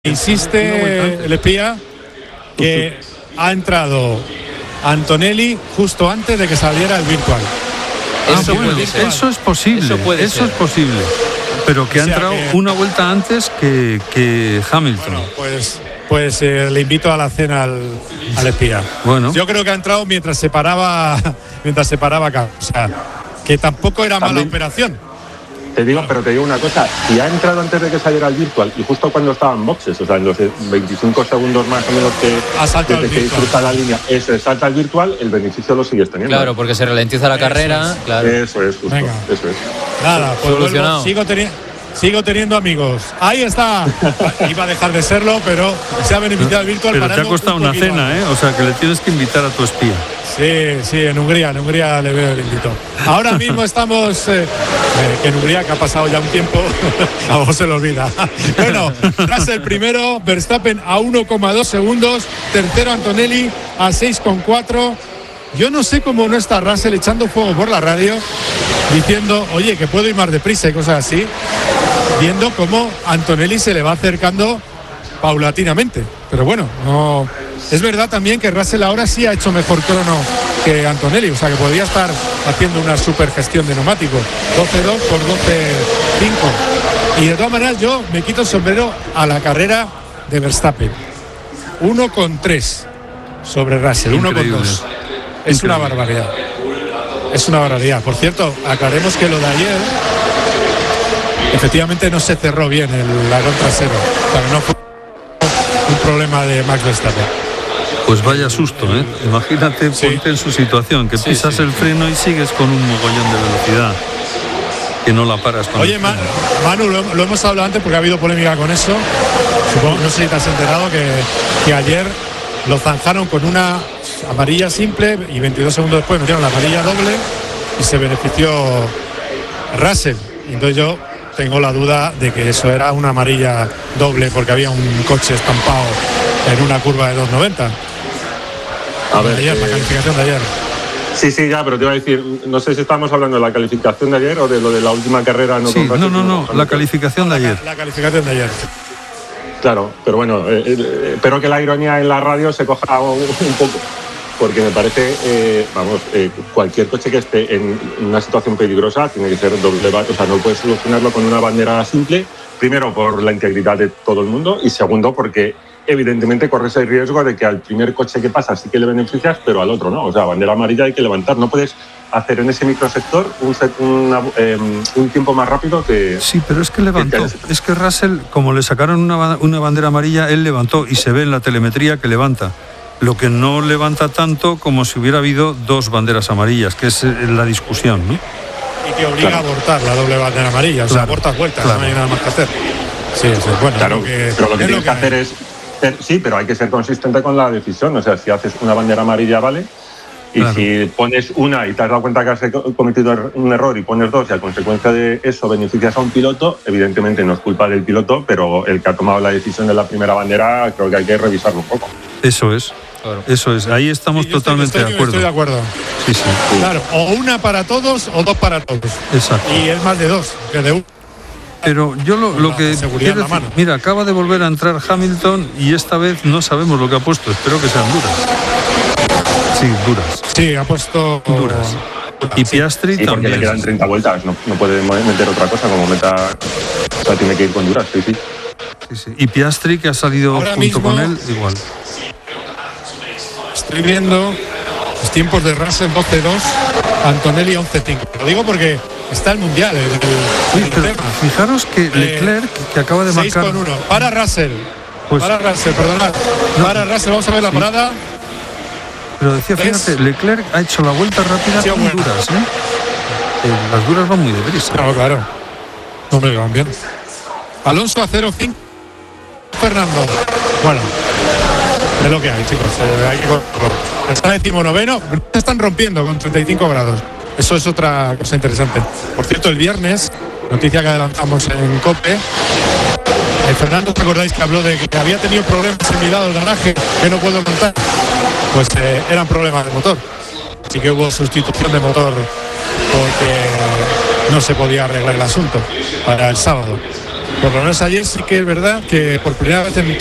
Insiste el espía que ha entrado Antonelli justo antes de que saliera el virtual. Eso es posible. Eso es posible. Pero que ha entrado una vuelta antes que Hamilton. Bueno, pues le invito a la cena al espía. Bueno. Yo creo que ha entrado mientras se paraba acá. O sea, que tampoco era mala operación. Te digo una cosa, si ha entrado antes de que saliera el virtual y justo cuando estaban boxes, o sea, en los 25 segundos más o menos desde que cruza la línea, salta el virtual, el beneficio lo sigues teniendo. Claro, porque se ralentiza la carrera. Claro. Eso es, justo. Venga. Eso es. Nada, pues solucionado. Sigo teniendo amigos. Ahí está. Iba a dejar de serlo, pero se ha beneficiado el virtual. Pero te ha costado una cena, ¿eh? O sea, que le tienes que invitar a tu espía. Sí, en Hungría le veo el invito. Ahora mismo estamos en Hungría, que ha pasado ya un tiempo, a vos se lo olvida. Bueno, Russell primero, Verstappen a 1,2 segundos, tercero Antonelli a 6,4. Yo no sé cómo no está Russell echando fuego por la radio, diciendo, oye, que puedo ir más deprisa y cosas así, viendo cómo Antonelli se le va acercando paulatinamente. Pero bueno, no. Es verdad también que Russell ahora sí ha hecho mejor crono que Antonelli, o sea que podría estar haciendo una super gestión de neumáticos. 12.2 por 12.5. Y de todas maneras yo me quito el sombrero a la carrera de Verstappen. 1,3 sobre Russell, 1,2. Es una barbaridad. Es una barbaridad. Por cierto, aclaremos que lo de ayer efectivamente no se cerró bien el alerón trasero. O sea, no fue un problema de Max Verstappen. Pues vaya susto, ¿eh? Imagínate, ponte en su situación, que pisas el freno y sigues con un mogollón de velocidad, que no la paras con. Oye, Manu, lo hemos hablado antes porque ha habido polémica con eso. Supongo, no sé si te has enterado que ayer lo zanjaron con una amarilla simple y 22 segundos después metieron la amarilla doble y se benefició Russell. Entonces yo tengo la duda de que eso era una amarilla doble porque había un coche estampado en una curva de 2.90. A ver, la calificación de ayer. Sí, ya, pero te iba a decir, no sé si estamos hablando de la calificación de ayer o de lo de la última carrera. No, la calificación de ayer. La calificación de ayer. Claro, pero bueno, espero que la ironía en la radio se coja un poco, porque me parece, cualquier coche que esté en una situación peligrosa tiene que ser doble, o sea, no puedes solucionarlo con una bandera simple, primero por la integridad de todo el mundo y segundo porque evidentemente corres el riesgo de que al primer coche que pasa sí que le beneficias, pero al otro no. O sea, bandera amarilla hay que levantar. No puedes hacer en ese microsector un tiempo más rápido que... Sí, pero es que levantó. Es que Russell, como le sacaron una bandera amarilla, él levantó y se ve en la telemetría que levanta. Lo que no levanta tanto como si hubiera habido dos banderas amarillas, que es la discusión, ¿no? Y que obliga a abortar la doble bandera amarilla. O sea, abortas vueltas, no hay nada más que hacer. Sí, bueno. Claro, pero lo que tienes que hacer es... Sí, pero hay que ser consistente con la decisión. O sea, si haces una bandera amarilla, vale. Y si pones una y te has dado cuenta que has cometido un error y pones dos y a consecuencia de eso beneficias a un piloto, evidentemente no es culpa del piloto, pero el que ha tomado la decisión de la primera bandera creo que hay que revisarlo un poco. Eso es. Claro. Eso es. Ahí estamos totalmente de acuerdo. Estoy de acuerdo. Sí. Claro, o una para todos o dos para todos. Exacto. Y es más de dos que de uno. Pero yo lo que quiero decir, mira, acaba de volver a entrar Hamilton y esta vez no sabemos lo que ha puesto. Espero que sean duras. Sí, duras. Sí, ha puesto duras. Y Piastri también. Porque le quedan 30 vueltas, no puede meter otra cosa como meta. O sea, tiene que ir con duras, sí. Y Piastri, que ha salido ahora junto mismo, con él, igual. Estoy viendo los tiempos de Russell 12.2, Antonelli 11.5. Lo digo porque está el mundial. Fijaros que Leclerc, que acaba de marcar 6,1. Para Russell, perdonad. Para Russell, vamos a ver la parada. Pero decía, fíjate, Leclerc ha hecho la vuelta rápida con duras, ¿eh? Las duras van muy deprisa. Claro. Hombre, van bien. Alonso a 0.5. Fernando. Bueno, es lo que hay, chicos. Hay que correr. Está 19º. Se están rompiendo con 35 grados. Eso es otra cosa interesante. Por cierto, el viernes, noticia que adelantamos en COPE, Fernando, ¿te acordáis que habló de que había tenido problemas en mi lado del garaje que no puedo montar? Pues eran problemas de motor. Así que hubo sustitución de motor porque no se podía arreglar el asunto para el sábado. Por lo menos ayer sí que es verdad que por primera vez en